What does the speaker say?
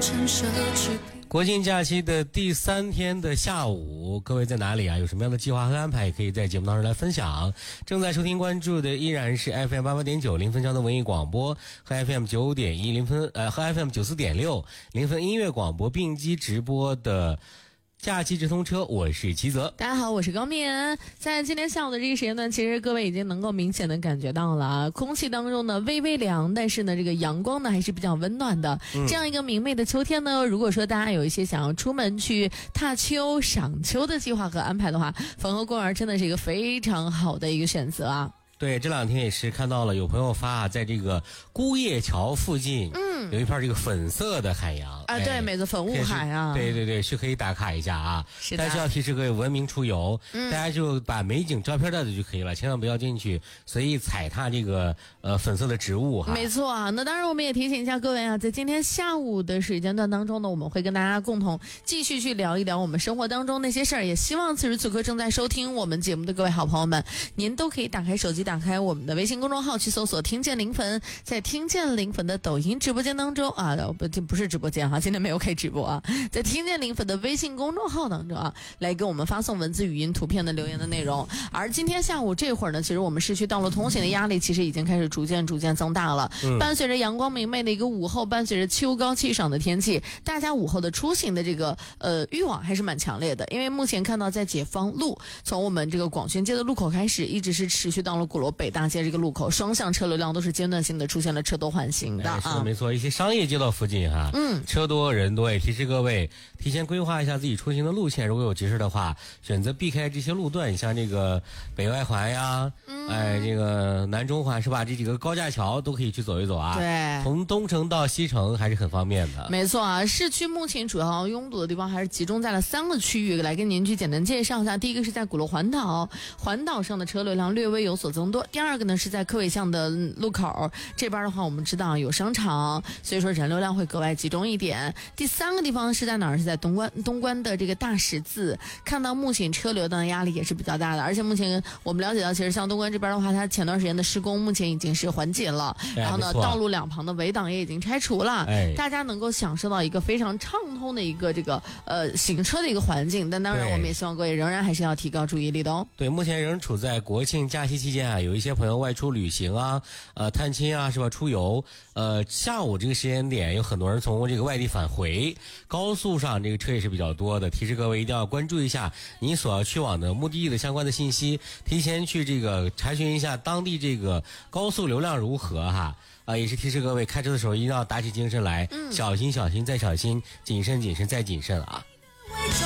国庆假期的第3天的下午，各位在哪里啊？有什么样的计划和安排，也可以在节目当中来分享。正在收听关注的依然是 FM 88.9零分交通文艺广播和 FM 9.1零分和 FM 94.6零分音乐广播并机直播的假期直通车，我是齐泽。 大家好，我是高敏。在今天下午的这个时间段，其实各位已经能够明显的感觉到了啊，空气当中呢微微凉，但是呢这个阳光呢还是比较温暖的。这样一个明媚的秋天呢，如果说大家有一些想要出门去踏秋、赏秋的计划和安排的话，汾河公园真的是一个非常好的一个选择啊。 对，这2天也是看到了有朋友发在这个孤叶桥附近，有一片这个粉色的海洋啊，对，美的粉雾海啊， 对对对，是可以打卡一下啊。 是的， 但是要提示各位文明出游，大家就把美景照片带着就可以了，千万不要进去随意踩踏这个粉色的植物哈。 没错啊，那当然我们也提醒一下各位啊，在今天下午的时间段当中呢，我们会跟大家共同继续去聊一聊我们生活当中那些事儿，也希望此时此刻正在收听我们节目的各位好朋友们，您都可以打开手机，打开我们的微信公众号去搜索听见零粉，在听见零粉的抖音直播间当中啊，不是直播间哈，今天没有开直播啊，在听见零粉的微信公众号当中啊，来给我们发送文字、语音、图片的留言的内容。而今天下午这会儿呢，其实我们市区道路通行的压力其实已经开始逐渐增大了。伴随着阳光明媚的一个午后，伴随着秋高气爽的天气，大家午后的出行的这个欲望还是蛮强烈的。因为目前看到在解放路，从我们这个广宣街的路口开始，一直是持续到了鼓楼北大街这个路口，双向车流量都是阶段性的出现了车多缓行的啊。 是的，没错，一些商业街道附近哈，车多人多，也提示各位提前规划一下自己出行的路线，如果有急事的话，选择避开这些路段，像这个北外环呀，这个南中环是吧？这几个高架桥都可以去走一走啊。 对， 从东城到西城还是很方便的。 没错啊，市区目前主要拥堵的地方还是集中在了3个区域，来跟您去简单介绍一下。第一个是在鼓楼环岛，环岛上的车流量略微有所增多。第二个呢是在科伟巷的路口，这边的话我们知道有商场，所以说人流量会格外集中一点。第3个地方是在哪儿？是在东关的这个大十字，看到目前车流的压力也是比较大的，而且目前我们了解到，其实像东关这边的话，它前段时间的施工目前已经是缓解了，然后呢，道路两旁的围挡也已经拆除了，大家能够享受到一个非常畅通的一个这个行车的一个环境。但当然，我们也希望各位仍然还是要提高注意力的哦。 对，目前仍处在国庆假期期间啊，有一些朋友外出旅行啊，探亲啊，是吧？出游，下午这个时间点有很多人从这个外地返回，高速上这个车也是比较多的，提示各位一定要关注一下你所要去往的目的地的相关的信息，提前去这个查询一下当地这个高速流量如何哈。也是提示各位开车的时候一定要打起精神来，小心再小心，谨慎再谨慎啊。